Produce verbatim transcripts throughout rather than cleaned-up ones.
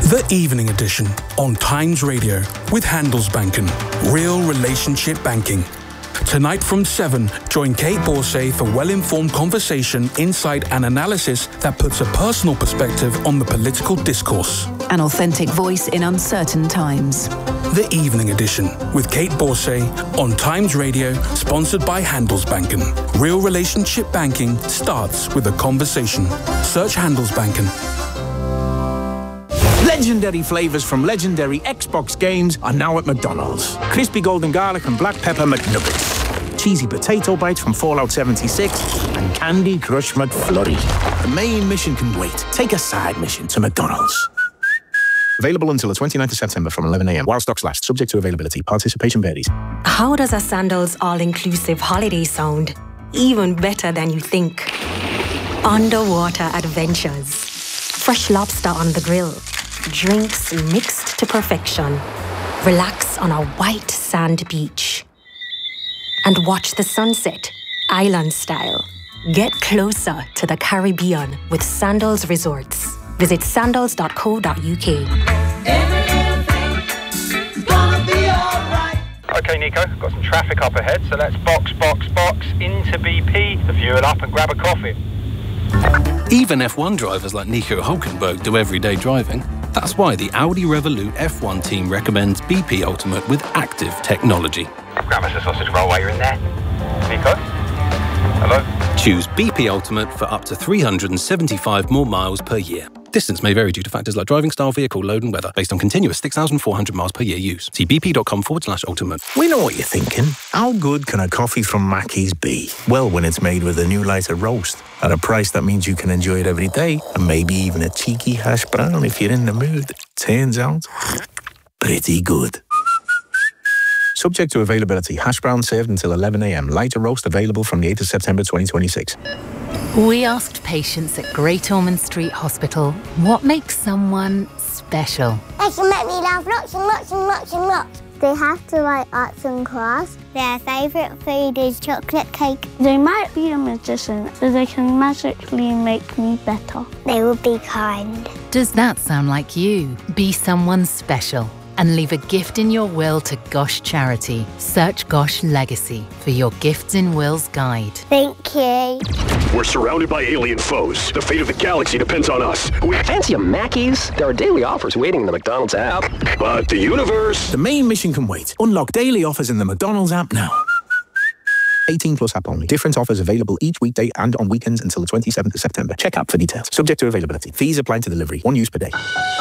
The Evening Edition on Times Radio with Handelsbanken. Real relationship banking. Tonight from seven, join Kate Borsay for well-informed conversation, insight and analysis that puts a personal perspective on the political discourse. An authentic voice in uncertain times. The Evening Edition with Kate Borsay on Times Radio, sponsored by Handelsbanken. Real relationship banking starts with a conversation. Search Handelsbanken. Legendary flavours from legendary Xbox games are now at McDonald's. Crispy golden garlic and black pepper McNuggets. Cheesy potato bites from Fallout seventy-six. And Candy Crush McFlurry. The main mission can wait. Take a side mission to McDonald's. Available until the twenty-ninth of September from eleven a m while stocks last. Subject to availability. Participation varies. How does a Sandals all-inclusive holiday sound? Even better than you think. Underwater adventures. Fresh lobster on the grill. Drinks mixed to perfection. Relax on a white sand beach. And watch the sunset, island style. Get closer to the Caribbean with Sandals Resorts. Visit sandals dot co dot u k. Okay, Nico, got some traffic up ahead, so let's box, box, box into B P, fuel up and grab a coffee. Even F one drivers like Nico Hülkenberg do everyday driving. That's why the Audi Revolut F one team recommends B P Ultimate with active technology. Grab us a sausage roll while you're in there. Nico? Hello? Choose B P Ultimate for up to three hundred seventy-five more miles per year. Distance may vary due to factors like driving style, vehicle load and weather, based on continuous six thousand four hundred miles per year use. See bp.com forward slash ultimate. We know what you're thinking. How good can a coffee from Mackey's be? Well, when it's made with a new lighter roast at a price that means you can enjoy it every day, and maybe even a cheeky hash brown if you're in the mood. Turns out, pretty good. Subject to availability. Hash brown served until eleven a m. Lighter roast available from the eighth of September twenty twenty-six. We asked patients at Great Ormond Street Hospital what makes someone special. They can make me laugh lots and lots and lots and lots. They have to like arts and crafts. Their favourite food is chocolate cake. They might be a magician, so they can magically make me better. They will be kind. Does that sound like you? Be someone special and leave a gift in your will to Gosh Charity. Search Gosh Legacy for your Gifts in Wills guide. Thank you. We're surrounded by alien foes. The fate of the galaxy depends on us. We fancy a Mackey's? There are daily offers waiting in the McDonald's app. But the universe... The main mission can wait. Unlock daily offers in the McDonald's app now. eighteen plus app only. Different offers available each weekday and on weekends until the twenty-seventh of September. Check app for details. Subject to availability. Fees apply to delivery. One use per day.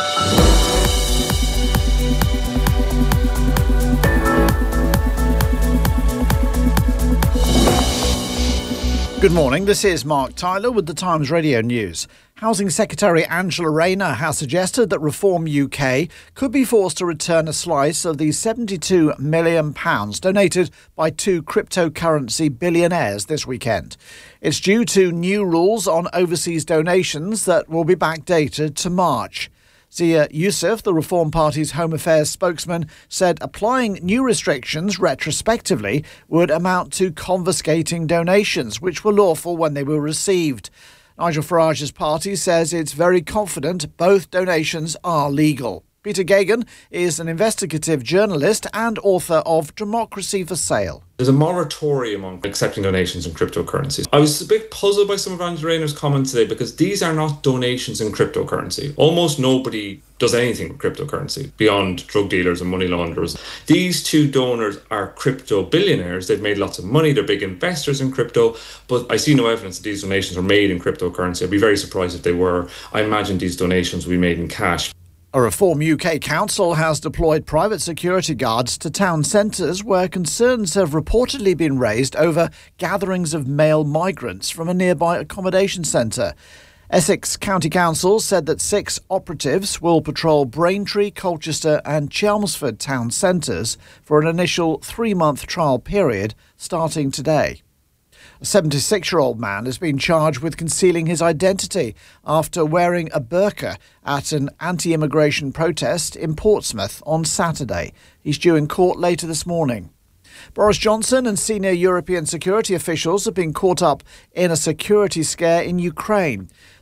Good morning, this is Mark Tyler with the Times Radio News. Housing Secretary Angela Rayner has suggested that Reform U K could be forced to return a slice of the seventy-two million pounds donated by two cryptocurrency billionaires this weekend. It's due to new rules on overseas donations that will be backdated to March. Zia Youssef, the Reform Party's Home Affairs spokesman, said applying new restrictions retrospectively would amount to confiscating donations, which were lawful when they were received. Nigel Farage's party says it's very confident both donations are legal. Peter Gagan is an investigative journalist and author of Democracy for Sale. There's a moratorium on accepting donations in cryptocurrencies. I was a bit puzzled by some of Angela Rayner's comments today because these are not donations in cryptocurrency. Almost nobody does anything with cryptocurrency beyond drug dealers and money launderers. These two donors are crypto billionaires. They've made lots of money. They're big investors in crypto, but I see no evidence that these donations were made in cryptocurrency. I'd be very surprised if they were. I imagine these donations will be made in cash. A Reform U K council has deployed private security guards to town centres where concerns have reportedly been raised over gatherings of male migrants from a nearby accommodation centre. Essex County Council said that six operatives will patrol Braintree, Colchester and Chelmsford town centres for an initial three-month trial period starting today. A seventy-six-year-old man has been charged with concealing his identity after wearing a burqa at an anti-immigration protest in Portsmouth on Saturday. He's due in court later this morning. Boris Johnson and senior European security officials have been caught up in a security scare in Ukraine.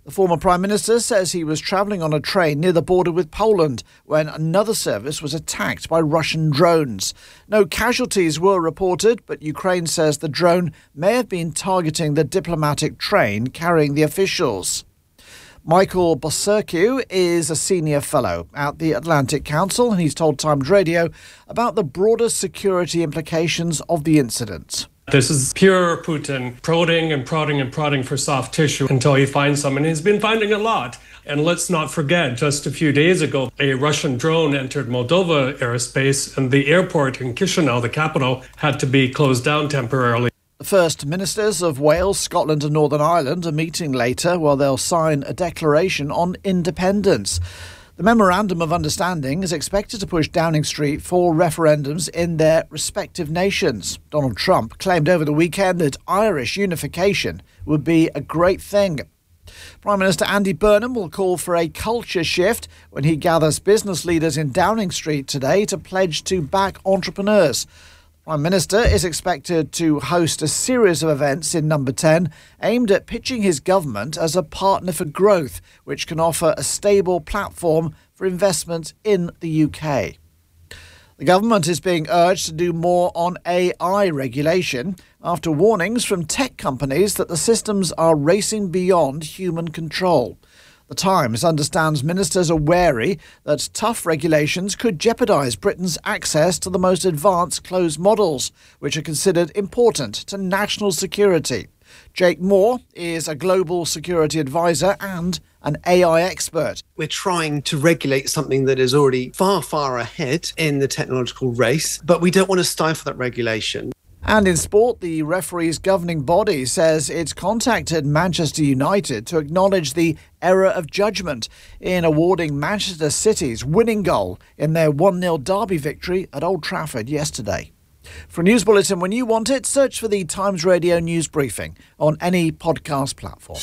The former Prime Minister says he was travelling on a train near the border with Poland when another service was attacked by Russian drones. No casualties were reported, but Ukraine says the drone may have been targeting the diplomatic train carrying the officials. Michael Bosircu is a senior fellow at the Atlantic Council, and he's told Times Radio about the broader security implications of the incident. This is pure Putin prodding and prodding and prodding for soft tissue until he finds some, and he's been finding a lot. And let's not forget, just a few days ago, a Russian drone entered Moldova airspace, and the airport in Chisinau, the capital, had to be closed down temporarily. The First Ministers of Wales, Scotland and Northern Ireland are meeting later while they'll sign a declaration on independence. The Memorandum of Understanding is expected to push Downing Street for referendums in their respective nations. Donald Trump claimed over the weekend that Irish unification would be a great thing. Prime Minister Andy Burnham will call for a culture shift when he gathers business leaders in Downing Street today to pledge to back entrepreneurs. The Prime Minister is expected to host a series of events in Number ten aimed at pitching his government as a partner for growth, which can offer a stable platform for investment in the U K. The government is being urged to do more on A I regulation after warnings from tech companies that the systems are racing beyond human control. The Times understands ministers are wary that tough regulations could jeopardise Britain's access to the most advanced closed models, which are considered important to national security. Jake Moore is a global security advisor and an A I expert. We're trying to regulate something that is already far, far ahead in the technological race, but we don't want to stifle that regulation. And in sport, the referees' governing body says it's contacted Manchester United to acknowledge the error of judgment in awarding Manchester City's winning goal in their one nil derby victory at Old Trafford yesterday. For a news bulletin when you want it, search for the Times Radio News Briefing on any podcast platform.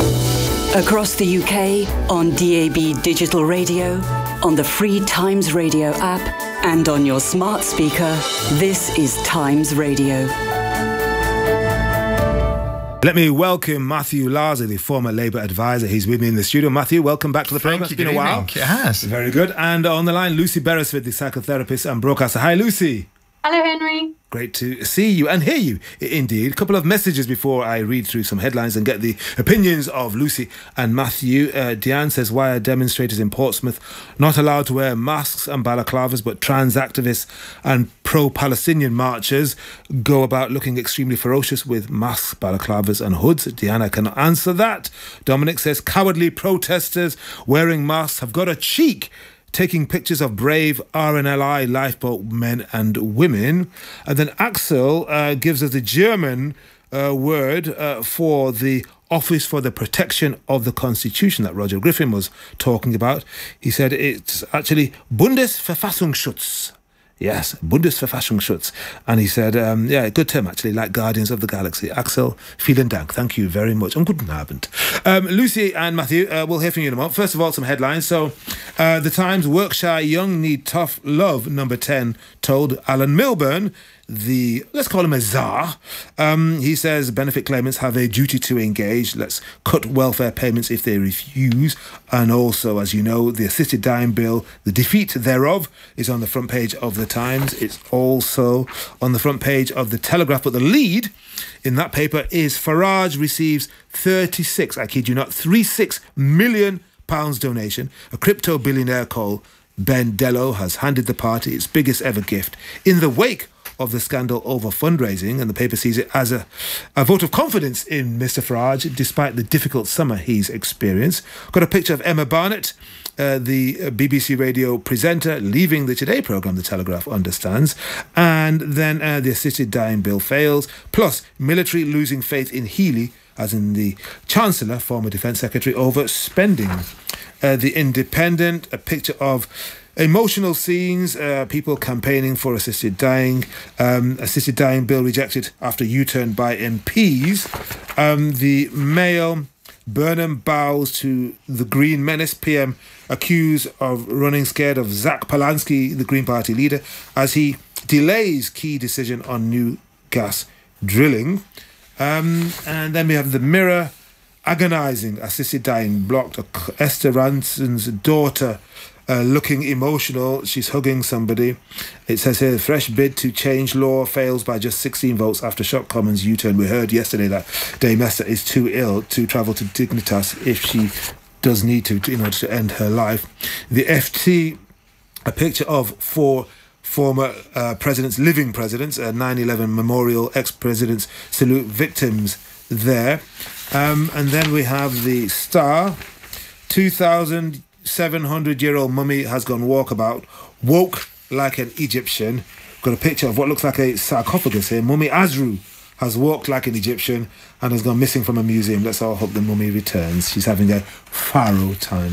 Across the U K, on D A B digital radio, on the free Times Radio app, and on your smart speaker, this is Times Radio. Let me welcome Matthew Larser, the former Labour advisor. He's with me in the studio. Matthew, welcome back to the programme. It's been a while. It has. Very good. And on the line, Lucy Beresford, the psychotherapist and broadcaster. Hi, Lucy. Hello, Henry. Great to see you and hear you, indeed. A couple of messages before I read through some headlines and get the opinions of Lucy and Matthew. Uh, Diane says, why are demonstrators in Portsmouth not allowed to wear masks and balaclavas, but trans activists and pro-Palestinian marchers go about looking extremely ferocious with masks, balaclavas and hoods? Diana can answer that. Dominic says, cowardly protesters wearing masks have got a cheek taking pictures of brave R N L I lifeboat men and women. And then Axel uh, gives us the German uh, word uh, for the Office for the Protection of the Constitution that Roger Griffin was talking about. He said it's actually Bundesverfassungsschutz. Yes, Bundesverfassungsschutz. And he said, um, yeah, good term actually, like Guardians of the Galaxy. Axel, vielen Dank. Thank you very much. Und guten Abend. Um, Lucy and Matthew, uh, we'll hear from you in a moment. First of all, some headlines. So, uh, The Times, work shy young need tough love, number ten, told Alan Milburn, the, let's call him a czar. Um, he says benefit claimants have a duty to engage. Let's cut welfare payments if they refuse. And also, as you know, the assisted dying bill, the defeat thereof, is on the front page of the Times. It's also on the front page of the Telegraph. But the lead in that paper is Farage receives thirty-six, I kid you not, thirty-six million pounds donation. A crypto billionaire called Ben Dello has handed the party its biggest ever gift in the wake of the scandal over fundraising, and the paper sees it as a, a vote of confidence in Mister Farage, despite the difficult summer he's experienced. Got a picture of Emma Barnett, uh, the B B C radio presenter, leaving the Today programme, The Telegraph understands. And then uh, the assisted dying bill fails, plus military losing faith in Healey, as in the Chancellor, former Defence Secretary, over spending. Uh, the Independent, a picture of emotional scenes, uh, people campaigning for assisted dying, um, assisted dying bill rejected after U-turn by M Ps. Um, the Mail, Burnham bows to the Green menace. P M accused of running scared of Zach Polanski, the Green Party leader, as he delays key decision on new gas drilling. Um, and then we have the Mirror. agonising, assisted dying blocked. Esther Ranson's daughter uh, looking emotional. She's hugging somebody. It says here, fresh bid to change law fails by just sixteen votes after Shock Commons U-turn. We heard yesterday that Dame Esther is too ill to travel to Dignitas if she does need to, in order to end her life. The F T, a picture of four former uh, presidents, living presidents, a nine eleven memorial, ex-presidents salute victims there. Um, and then we have the Star, two thousand seven hundred year old mummy has gone walkabout, woke like an Egyptian. Got a picture of what looks like a sarcophagus here. Mummy Azru has walked like an Egyptian and has gone missing from a museum. Let's all hope the mummy returns. She's having a pharaoh time.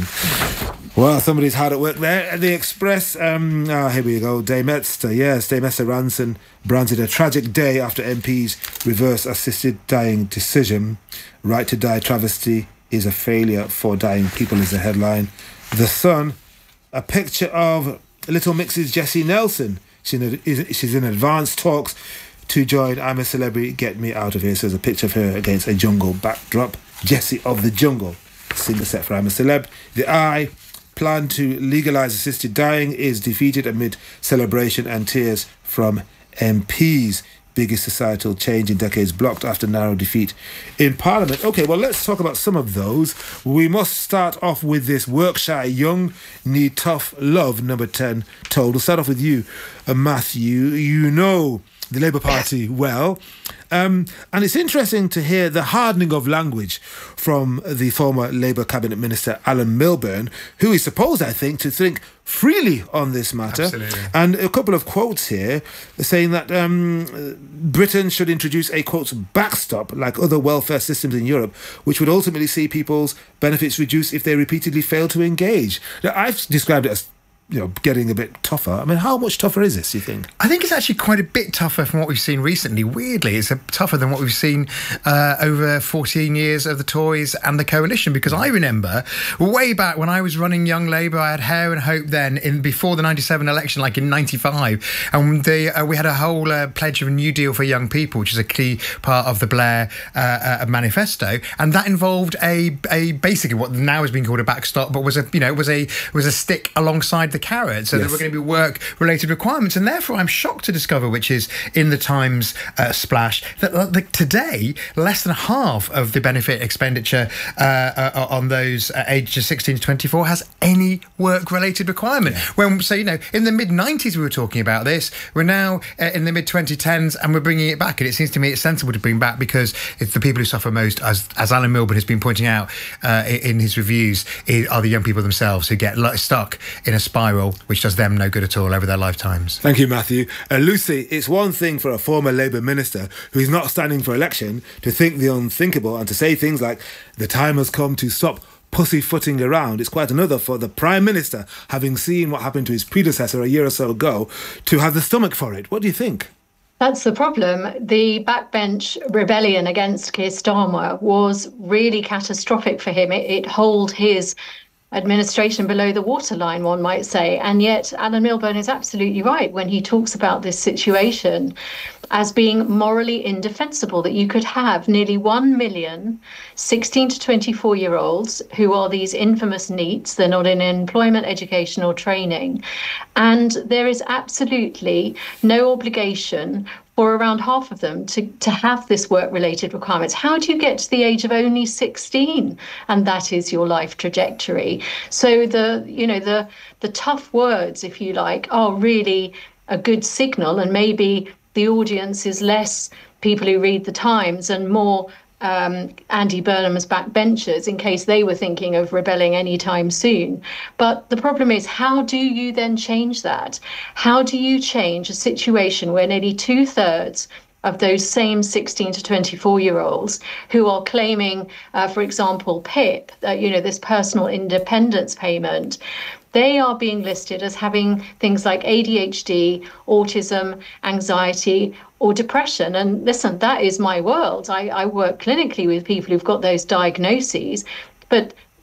Well, somebody's hard at work there. At the Express, um, oh, here we go. Dame Esther, yes, Dame Esther Ranson branded a tragic day after M P's reverse assisted dying decision. Right to die travesty is a failure for dying people is the headline. The Sun, a picture of Little Mix's Jessie Nelson. She's in advanced talks to join I'm a Celebrity, Get Me Out of Here. So there's a picture of her against a jungle backdrop. Jessie of the Jungle, single set for I'm a Celeb. The Eye, plan to legalise assisted dying is defeated amid celebration and tears from M Ps. Biggest societal change in decades blocked after narrow defeat in Parliament. OK, well, let's talk about some of those. We must start off with this work-shy young need tough love, number ten, told. We'll start off with you, uh, Matthew. You know the Labour Party well. Um, and it's interesting to hear the hardening of language from the former Labour Cabinet Minister Alan Milburn, who is supposed, I think, to think freely on this matter. Absolutely. And a couple of quotes here saying that um, Britain should introduce a, quote, backstop like other welfare systems in Europe, which would ultimately see people's benefits reduced if they repeatedly fail to engage. Now, I've described it as, you know, getting a bit tougher. I mean, how much tougher is this, you think? I think it's actually quite a bit tougher from what we've seen recently. Weirdly, it's a, tougher than what we've seen uh, over fourteen years of the Tories and the Coalition, because I remember way back when I was running Young Labour, I had Hair and Hope then, in before the ninety-seven election, like in ninety-five, and they, uh, we had a whole uh, pledge of a New Deal for young people, which is a key part of the Blair uh, uh, manifesto, and that involved a, a basically what now is being called a backstop, but was a, you know, was a was a stick alongside the carrot, so yes. There were going to be work-related requirements, and therefore I'm shocked to discover, which is in the Times uh, splash, that, that today less than half of the benefit expenditure uh, uh, on those uh, ages sixteen to twenty-four has any work-related requirement. Yeah. When, so, you know, in the mid nineties we were talking about this, we're now uh, in the mid twenty tens and we're bringing it back, and it seems to me it's sensible to bring back, because it's the people who suffer most, as, as Alan Milburn has been pointing out uh, in his reviews, are the young people themselves who get stuck in a spiral which does them no good at all over their lifetimes. Thank you, Matthew. Uh, Lucy, it's one thing for a former Labour minister who is not standing for election to think the unthinkable and to say things like, the time has come to stop pussyfooting around. It's quite another for the Prime Minister, having seen what happened to his predecessor a year or so ago, to have the stomach for it. What do you think? That's the problem. The backbench rebellion against Keir Starmer was really catastrophic for him. It, it held his administration below the waterline, one might say. And yet Alan Milburn is absolutely right when he talks about this situation as being morally indefensible, that you could have nearly one million sixteen to twenty-four year olds who are these infamous NEETs. They're not in employment, education or training. And there is absolutely no obligation for around half of them to, to have this work-related requirements. How do you get to the age of only sixteen? And that is your life trajectory. So the, you know, the the tough words, if you like, are really a good signal, and maybe the audience is less people who read the Times and more um, Andy Burnham's backbenchers, in case they were thinking of rebelling anytime soon. But the problem is, how do you then change that? How do you change a situation where nearly two thirds of those same sixteen to twenty-four year olds who are claiming, uh, for example, P I P, uh, you know, this personal independence payment, they are being listed as having things like A D H D, autism, anxiety, or depression. And listen, that is my world. I, I work clinically with people who've got those diagnoses, but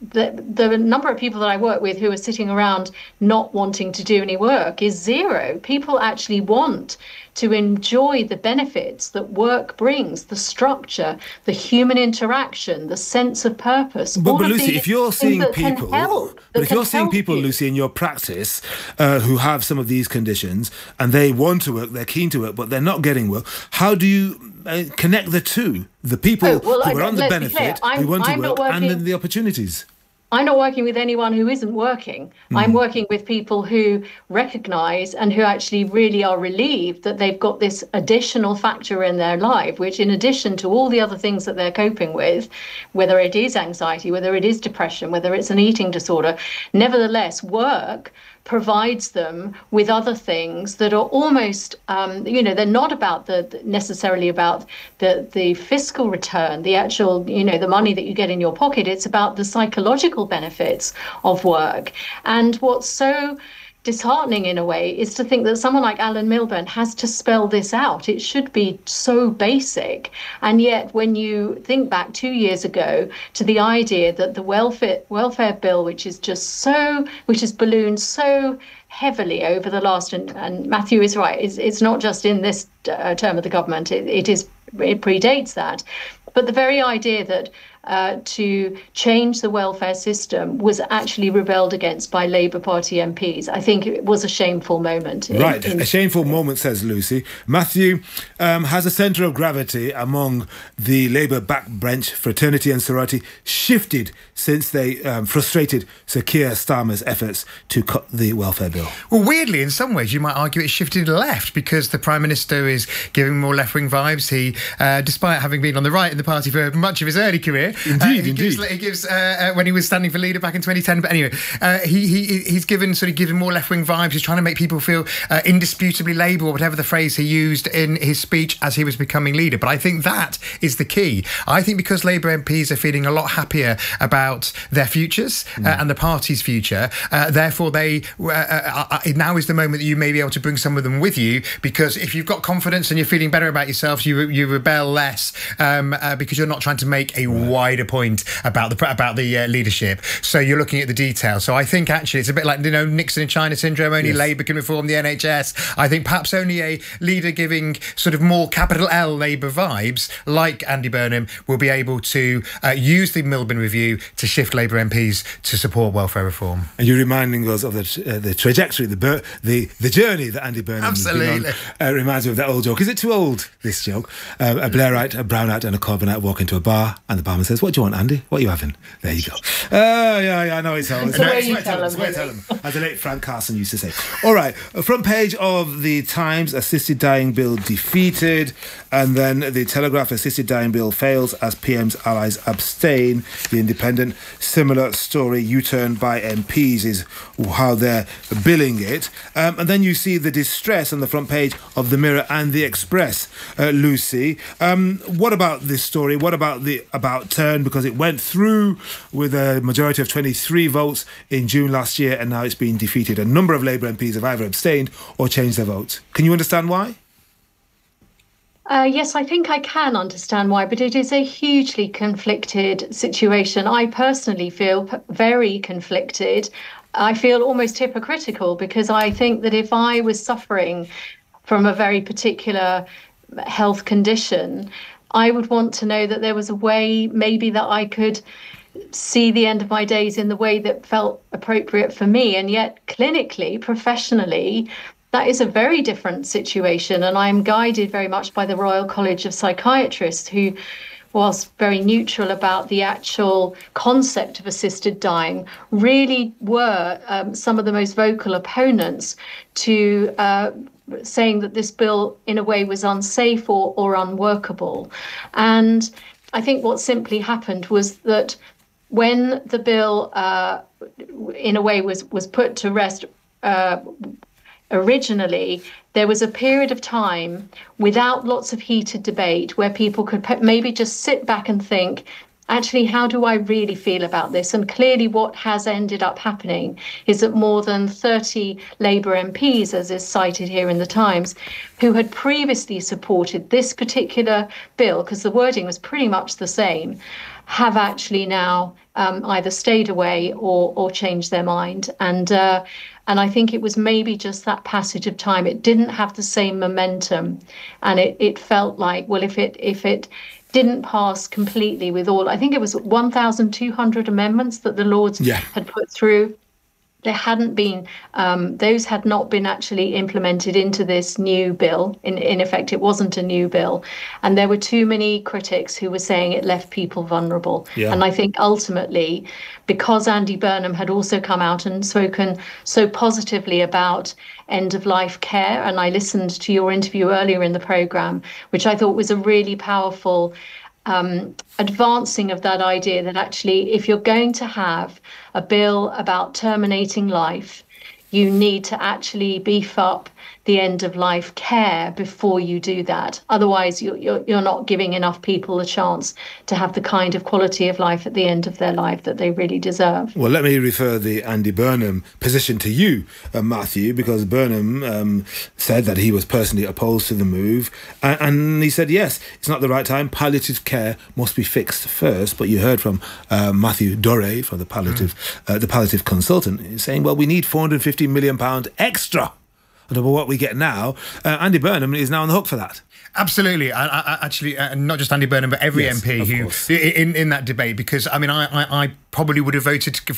the, the number of people that I work with who are sitting around not wanting to do any work is zero. People actually want to enjoy the benefits that work brings, the structure, the human interaction, the sense of purpose. But, but Lucy, if you're seeing people, help, but if you're seeing people, you. Lucy, in your practice uh, who have some of these conditions and they want to work, they're keen to work, but they're not getting work, how do you uh, connect the two? The people oh, well, who I, are on the benefit, who want to I'm work, working, and then the opportunities. I'm not working with anyone who isn't working. Mm. I'm working with people who recognise and who actually really are relieved that they've got this additional factor in their life, which in addition to all the other things that they're coping with, whether it is anxiety, whether it is depression, whether it's an eating disorder, nevertheless, work provides them with other things that are almost, um, you know, they're not about the necessarily about the the fiscal return, the actual, you know, the money that you get in your pocket. It's about the psychological benefits of work. And what's so disheartening in a way is to think that someone like Alan Milburn has to spell this out. It should be so basic. And yet when you think back two years ago to the idea that the welfare welfare bill, which is just so, which has ballooned so heavily over the last, and, and Matthew is right, it's, it's not just in this uh, term of the government, it, it is it predates that. But the very idea that uh, to change the welfare system was actually rebelled against by Labour Party M Ps. I think it was a shameful moment. In, right, in- a shameful moment, says Lucy. Matthew, um, has a centre of gravity among the Labour backbench fraternity and sorority shifted since they um, frustrated Sir Keir Starmer's efforts to cut the welfare bill? Well, weirdly, in some ways, you might argue it shifted left because the Prime Minister is giving more left-wing vibes. He, uh, despite having been on the right in the party for much of his early career, Indeed, uh, he indeed. Gives, he gives, uh, uh, when he was standing for leader back in twenty ten. But anyway, uh, he, he he's given sort of given more left-wing vibes. He's trying to make people feel uh, indisputably Labour, or whatever the phrase he used in his speech as he was becoming leader. But I think that is the key. I think because Labour M Ps are feeling a lot happier about their futures mm. uh, and the party's future, uh, therefore they uh, uh, uh, now is the moment that you may be able to bring some of them with you, because if you've got confidence and you're feeling better about yourself, you you rebel less um, uh, because you're not trying to make a right. wider point about the about the uh, leadership. So you're looking at the details. So I think actually it's a bit like, you know, Nixon and China syndrome. Only yes. Labour can reform the N H S. I think perhaps only a leader giving sort of more capital L Labour vibes, like Andy Burnham, will be able to uh, use the Milburn Review to shift Labour M Ps to support welfare reform. And you're reminding us of the uh, the trajectory, the bur- the the journey that Andy Burnham absolutely has been on. Uh, reminds me of that old joke. Is it too old, this joke? Um, a Blairite, a Brownite, and a Corbynite walk into a bar, and the barman says, "What do you want, Andy? What are you having?" There you go. Oh, yeah, yeah, I know it's old. It's the way you tell them, tell them, as the late Frank Carson used to say. All right, front page of the Times, assisted dying bill defeated, and then the Telegraph, assisted dying bill fails as P M's allies abstain. The Independent, similar story, U-turn by M Ps is how they're billing it. Um, and then you see the distress on the front page of the Mirror and the Express. Uh, Lucy, um, what about this story? What about the about turn? Because it went through with a majority of twenty-three votes in June last year, and now it's been defeated. A number of Labour M Ps have either abstained or changed their votes. Can you understand why? Uh, yes, I think I can understand why, but it is a hugely conflicted situation. I personally feel p- very conflicted. I feel almost hypocritical because I think that if I was suffering from a very particular health condition, I would want to know that there was a way maybe that I could see the end of my days in the way that felt appropriate for me. And yet clinically, professionally, that is a very different situation. And I'm guided very much by the Royal College of Psychiatrists, who, whilst very neutral about the actual concept of assisted dying, really were um, some of the most vocal opponents to uh, saying that this bill in a way was unsafe or, or unworkable. And I think what simply happened was that when the bill uh, in a way was, was put to rest uh, originally, there was a period of time without lots of heated debate where people could maybe just sit back and think, actually, how do I really feel about this? And clearly what has ended up happening is that more than thirty Labour M Ps, as is cited here in the Times, who had previously supported this particular bill, because the wording was pretty much the same, have actually now um, either stayed away or or changed their mind. And uh, and I think it was maybe just that passage of time. It didn't have the same momentum, and it, it felt like, well, if it if it didn't pass completely with all, I think it was one thousand two hundred amendments that the Lords yeah. had put through. There hadn't been, um, those had not been actually implemented into this new bill. In, in effect, it wasn't a new bill. And there were too many critics who were saying it left people vulnerable. Yeah. And I think ultimately, because Andy Burnham had also come out and spoken so positively about end-of-life care, and I listened to your interview earlier in the programme, which I thought was a really powerful Um, advancing of that idea that actually, if you're going to have a bill about terminating life, you need to actually beef up the end-of-life care before you do that. Otherwise, you're, you're, you're not giving enough people a chance to have the kind of quality of life at the end of their life that they really deserve. Well, let me refer the Andy Burnham position to you, uh, Matthew, because Burnham um, said that he was personally opposed to the move. And, and he said, yes, it's not the right time. Palliative care must be fixed first. But you heard from uh, Matthew Doré, from the palliative, mm. uh, the palliative consultant, saying, well, we need four hundred fifty million pounds extra on what we get now. Uh, Andy Burnham is now on the hook for that. Absolutely. I, I, actually, uh, not just Andy Burnham, but every yes, M P who in, in that debate, because, I mean, I, I, I probably would have voted